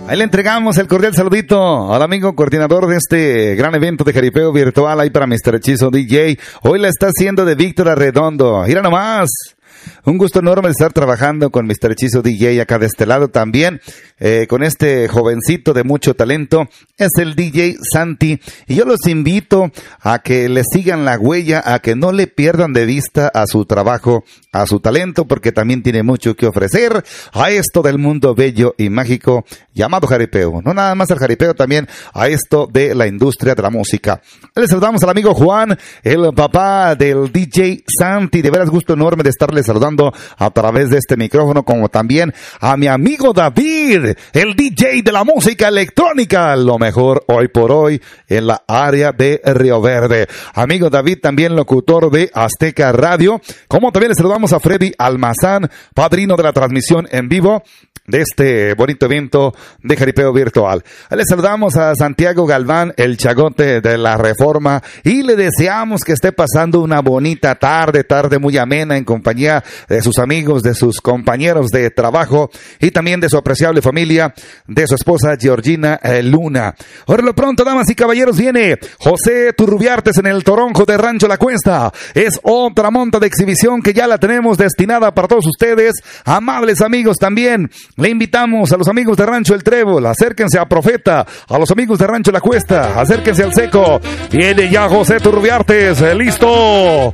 Ahí le entregamos el cordial saludito al amigo coordinador de este gran evento de jaripeo virtual ahí para Mr. Hechizo DJ. Hoy la está haciendo de Víctor Arredondo. Mira nomás. Un gusto enorme de estar trabajando con Mr. Hechizo DJ acá de este lado también, con este jovencito de mucho talento, es el DJ Santi, y yo los invito a que le sigan la huella, a que no le pierdan de vista a su trabajo, a su talento, porque también tiene mucho que ofrecer a esto del mundo bello y mágico llamado jaripeo. No nada más al jaripeo, también a esto de la industria de la música. Le saludamos al amigo Juan, el papá del DJ Santi. De veras gusto enorme de estarle saludando a través de este micrófono, como también a mi amigo David, el DJ de la música electrónica, lo mejor hoy por hoy en la área de Río Verde. Amigo David, también locutor de Azteca Radio, como también le saludamos a Freddy Almazán, padrino de la transmisión en vivo de este bonito evento de jaripeo virtual. Le saludamos a Santiago Galván, el chagote de la Reforma, y le deseamos que esté pasando una bonita tarde muy amena en compañía de sus amigos, de sus compañeros de trabajo y también de su apreciable familia, de su esposa Georgina Luna. Ahora lo pronto, damas y caballeros, viene José Turrubiartes en el Toronjo de Rancho La Cuesta. Es otra monta de exhibición que ya la tenemos destinada para todos ustedes, amables amigos. También le invitamos a los amigos de Rancho El Trébol, acérquense a Profeta, a los amigos de Rancho La Cuesta, acérquense al Seco. Viene ya José Turrubiartes, listo.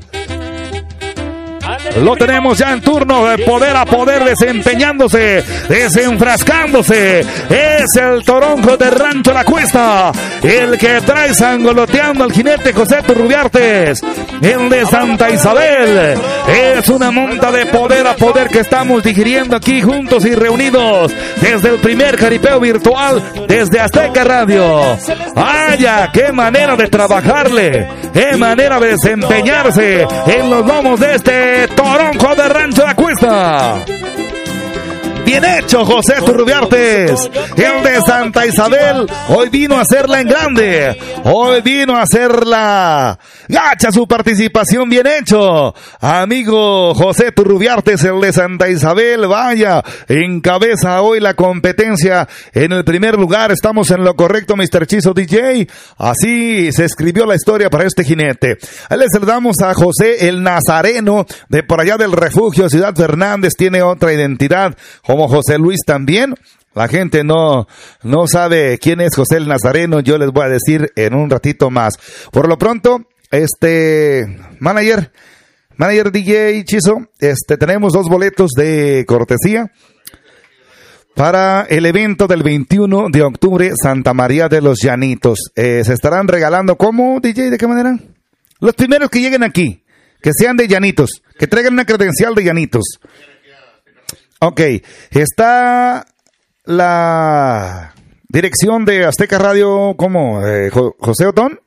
Lo tenemos ya en turno de poder a poder, desempeñándose, desenfrascándose. Es el Toronjo de Rancho La Cuesta, el que trae sangoloteando al jinete José Turrubiartes, el de Santa Isabel. Es una monta de poder a poder que estamos digiriendo aquí juntos y reunidos desde el primer jaripeo virtual, desde Azteca Radio. ¡Vaya, qué manera de trabajarle! ¡Qué manera de desempeñarse en los lomos de este Toronjo de Rancho La Cuesta! Bien hecho, José Turrubiartes, el de Santa Isabel. Hoy vino a hacerla en grande. Hoy vino a hacerla gacha su participación. Bien hecho, amigo José Turrubiartes, el de Santa Isabel. Vaya, encabeza hoy la competencia en el primer lugar. Estamos en lo correcto, Mr. Hechizo DJ. Así se escribió la historia para este jinete. Ahí le saludamos a José el Nazareno, de por allá del Refugio Ciudad Fernández. Tiene otra identidad, como José Luis también. La gente no sabe quién es José el Nazareno. Yo les voy a decir en un ratito más. Por lo pronto, manager DJ Hechizo, tenemos 2 boletos de cortesía para el evento del 21 de octubre, Santa María de los Llanitos. Se estarán regalando, ¿cómo, DJ? ¿De qué manera? Los primeros que lleguen aquí, que sean de Llanitos, que traigan una credencial de Llanitos. Ok, está la dirección de Azteca Radio, ¿cómo? ¿José Otón?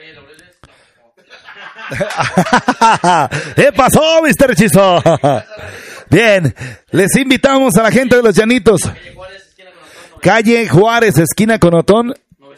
¿Qué pasó, Mr. Hechizo? Bien, les invitamos a la gente de los Llanitos. Calle Juárez, esquina con Otón.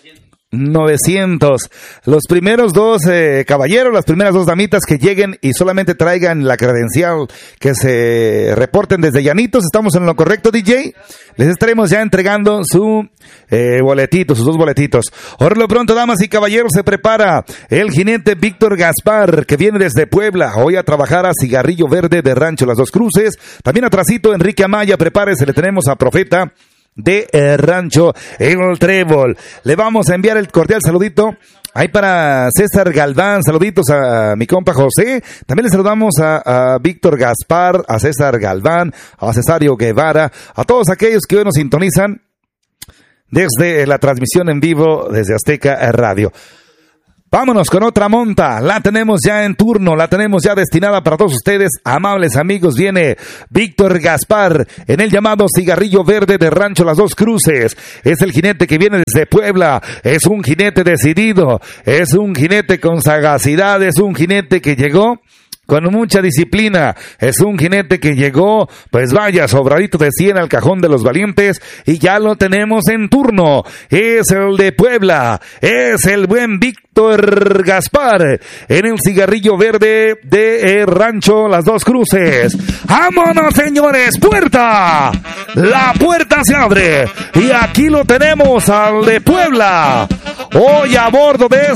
900. Los primeros 2 caballeros, las primeras 2 damitas que lleguen y solamente traigan la credencial, que se reporten desde Llanitos. Estamos en lo correcto, DJ. Les estaremos ya entregando su boletito, sus 2 boletitos. Ahora lo pronto, damas y caballeros, se prepara el jinete Víctor Gaspar, que viene desde Puebla hoy a trabajar a Cigarrillo Verde de Rancho Las Dos Cruces. También atrasito Enrique Amaya, prepárese, le tenemos a Profeta de Rancho El Trébol. Le vamos a enviar el cordial saludito ahí para César Galván. Saluditos a mi compa José. También le saludamos a Víctor Gaspar, a César Galván, a Cesario Guevara, a todos aquellos que hoy nos sintonizan desde la transmisión en vivo desde Azteca Radio. Vámonos con otra monta, la tenemos ya en turno, la tenemos ya destinada para todos ustedes, amables amigos. Viene Víctor Gaspar en el llamado Cigarrillo Verde de Rancho Las Dos Cruces. Es el jinete que viene desde Puebla, es un jinete decidido, es un jinete con sagacidad, es un jinete que llegó con mucha disciplina. Es un jinete que llegó, pues vaya, sobradito de 100 al cajón de los valientes, y ya lo tenemos en turno. Es el de Puebla, es el buen Víctor Gaspar, en el cigarrillo verde de Rancho Las Dos Cruces. ¡Vámonos, señores! ¡Puerta! La puerta se abre, y aquí lo tenemos al de Puebla, hoy a bordo de